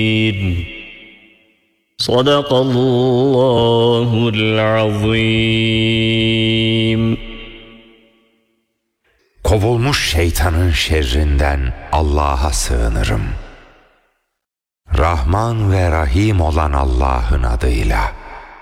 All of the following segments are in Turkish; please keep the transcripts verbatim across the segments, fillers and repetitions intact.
Sadakallahul azim. Kovulmuş şeytanın şerrinden Allah'a sığınırım. Rahman ve Rahim olan Allah'ın adıyla.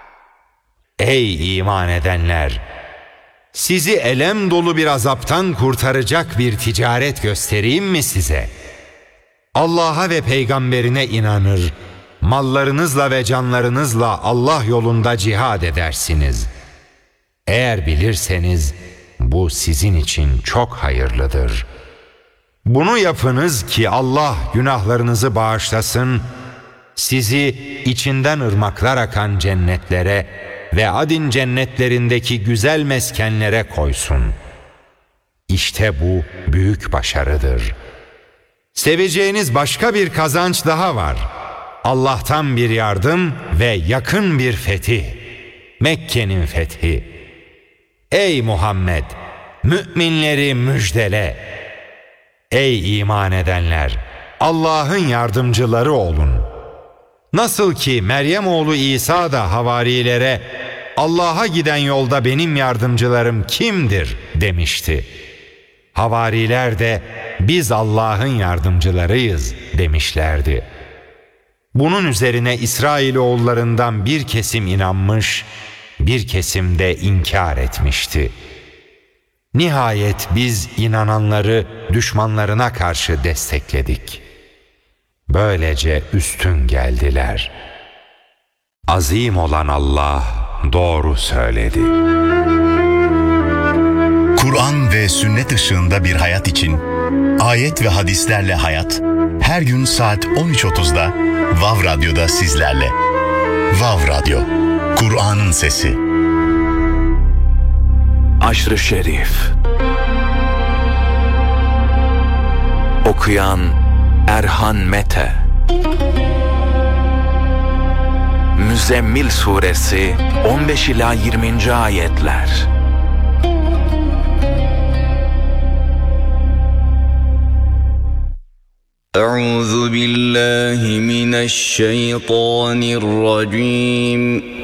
Ey iman edenler! Sizi elem dolu bir azaptan kurtaracak bir ticaret göstereyim mi size? Allah'a ve peygamberine inanır, mallarınızla ve canlarınızla Allah yolunda cihad edersiniz. Eğer bilirseniz bu sizin için çok hayırlıdır. Bunu yapınız ki Allah günahlarınızı bağışlasın, sizi içinden ırmaklar akan cennetlere ve Adin cennetlerindeki güzel meskenlere koysun. İşte bu büyük başarıdır. Seveceğiniz başka bir kazanç daha var. Allah'tan bir yardım ve yakın bir fetih. Mekke'nin fethi. Ey Muhammed! Müminleri müjdele. Ey iman edenler! Allah'ın yardımcıları olun. Nasıl ki Meryem oğlu İsa da havarilere Allah'a giden yolda benim yardımcılarım kimdir demişti. Havariler de biz Allah'ın yardımcılarıyız demişlerdi. Bunun üzerine İsrailoğullarından bir kesim inanmış, bir kesim de inkar etmişti. Nihayet biz inananları düşmanlarına karşı destekledik. Böylece üstün geldiler. Azim olan Allah doğru söyledi. Kur'an ve sünnet ışığında bir hayat için ayet ve hadislerle hayat her gün saat on üç otuzda Vav Radyo'da sizlerle. Vav Radyo, Kur'an'ın sesi. Aşr-ı Şerif. Okuyan Erhan Mete. Müzzemmil Suresi on beş ila yirminci ayetler. Euzu billahi mineşşeytanirracim.